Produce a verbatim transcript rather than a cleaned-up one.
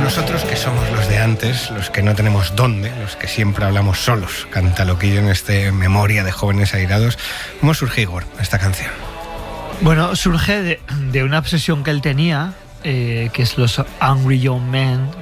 nosotros que somos los de antes, los que no tenemos dónde, los que siempre hablamos solos, canta Loquillo en este Memoria de Jóvenes Airados. ¿Cómo surge, Igor, esta canción? Bueno, surge de, de una obsesión que él tenía, eh, que es los Angry Young Men,